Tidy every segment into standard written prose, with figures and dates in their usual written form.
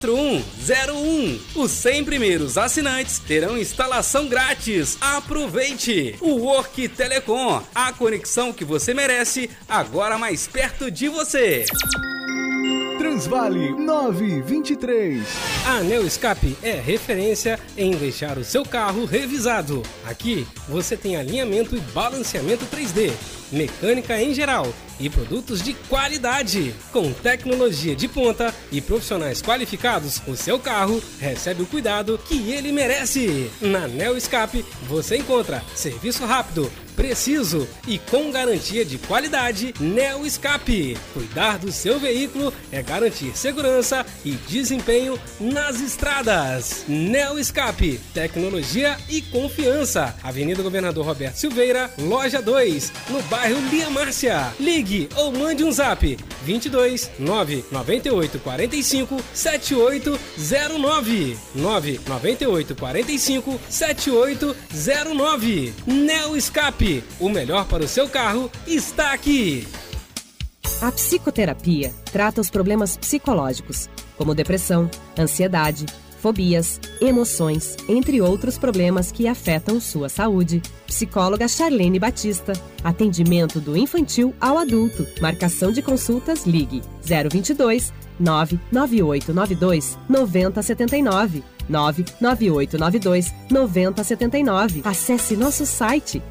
4101. Os 100 primeiros assinantes terão instalação grátis. Aproveite! O Work Telecom, a conexão que você merece, agora mais perto de você. Transvale 923. A Neoscape é referência em deixar o seu carro revisado. Aqui você tem alinhamento e balanceamento 3D, mecânica em geral e produtos de qualidade. Com tecnologia de ponta e profissionais qualificados, o seu carro recebe o cuidado que ele merece. Na Neoscape você encontra serviço rápido, preciso e com garantia de qualidade. Neoscape. Cuidar do seu veículo é garantir segurança e desempenho nas estradas. Neoscape. Tecnologia e confiança. Avenida Governador Roberto Silveira, loja 2, no bairro Lia Márcia. Ligue ou mande um zap 22 998 45 7809 998 45 7809. Neoscape, o melhor para o seu carro está aqui. A psicoterapia trata os problemas psicológicos, como depressão, ansiedade, fobias, emoções, entre outros problemas que afetam sua saúde. Psicóloga Charlene Batista. Atendimento do infantil ao adulto. Marcação de consultas, ligue 022 99892 9079. 99892 9079. Acesse nosso site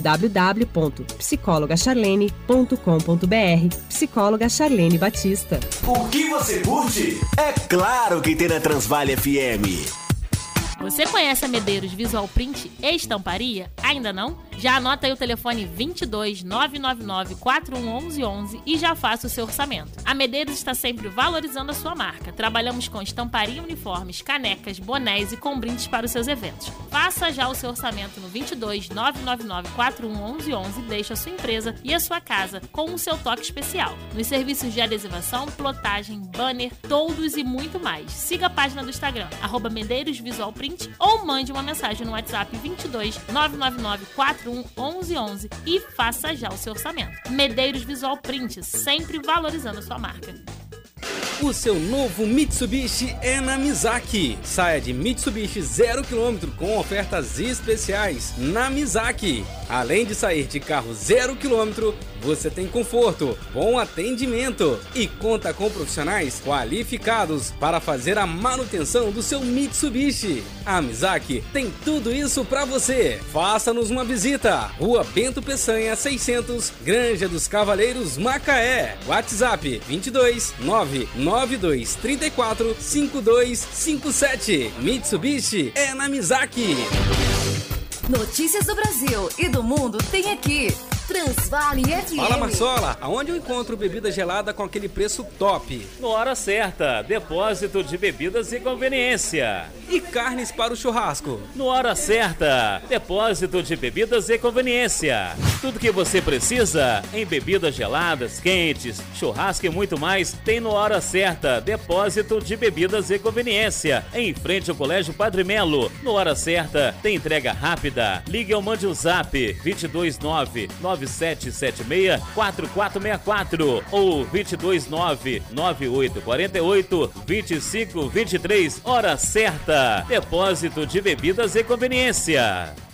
www.psicologacharlene.com.br. Psicóloga Charlene Batista. O que você curte? É claro que tem na Transvale FM. Você conhece a Medeiros Visual Print e Estamparia? Ainda não? Já anota aí o telefone 22 999 411111 e já faça o seu orçamento. A Medeiros está sempre valorizando a sua marca. Trabalhamos com estamparia, uniformes, canecas, bonés e com brindes para os seus eventos. Faça já o seu orçamento no 22 999 411111 e deixe a sua empresa e a sua casa com o seu toque especial. Nos serviços de adesivação, plotagem, banner, toldos e muito mais. Siga a página do Instagram, @Medeiros Visual Print, ou mande uma mensagem no WhatsApp 22 999 411111 e faça já o seu orçamento. Medeiros Visual Print, sempre valorizando a sua marca. O seu novo Mitsubishi é na Mizaki. Saia de Mitsubishi 0 km com ofertas especiais na Mizaki. Além de sair de carro 0 km, você tem conforto, bom atendimento e conta com profissionais qualificados para fazer a manutenção do seu Mitsubishi. A Mizaki tem tudo isso para você. Faça-nos uma visita. Rua Bento Peçanha 600, Granja dos Cavaleiros, Macaé. WhatsApp 22 992 34 5257. Mitsubishi é na Mizaki. Notícias do Brasil e do mundo tem aqui. Transvale FM. Fala, Marsola, aonde eu encontro bebida gelada com aquele preço top? No Hora Certa, depósito de bebidas e conveniência. E carnes para o churrasco? No Hora Certa, depósito de bebidas e conveniência. Tudo que você precisa em bebidas geladas, quentes, churrasco e muito mais tem no Hora Certa, depósito de bebidas e conveniência. Em frente ao Colégio Padre Melo. No Hora Certa, tem entrega rápida. Ligue ou mande o zap 229 9776-4464 ou 229-9848-2523. Hora Certa. Depósito de bebidas e conveniência.